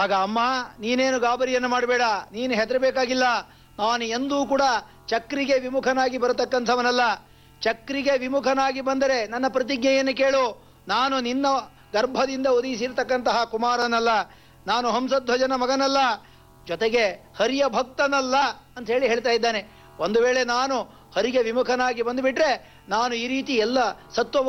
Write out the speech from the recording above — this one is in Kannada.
ಆಗ ಅಮ್ಮ, ನೀನೇನು ಗಾಬರಿಯನ್ನು ಮಾಡಬೇಡ, ನೀನು ಹೆದರಬೇಕಾಗಿಲ್ಲ. ನಾನು ಎಂದೂ ಕೂಡ ಚಕ್ರಿಗೆ ವಿಮುಖನಾಗಿ ಬರತಕ್ಕಂಥವನಲ್ಲ. ಚಕ್ರಿಗೆ ವಿಮುಖನಾಗಿ ಬಂದರೆ ನನ್ನ ಪ್ರತಿಜ್ಞೆಯನ್ನು ಕೇಳು. ನಾನು ನಿನ್ನ ಗರ್ಭದಿಂದ ಉದಿಸಿರ್ತಕ್ಕಂತಹ ಕುಮಾರನಲ್ಲ, ನಾನು ಹಂಸಧ್ವಜನ ಮಗನಲ್ಲ, ಜೊತೆಗೆ ಹರಿಯ ಭಕ್ತನಲ್ಲ ಅಂತ ಹೇಳ್ತಾ ಇದ್ದಾನೆ. ಒಂದು ವೇಳೆ ನಾನು ಹರಿಗೆ ವಿಮುಖನಾಗಿ ಬಂದುಬಿಟ್ರೆ ನಾನು ಈ ರೀತಿ ಎಲ್ಲ ಸತ್ವ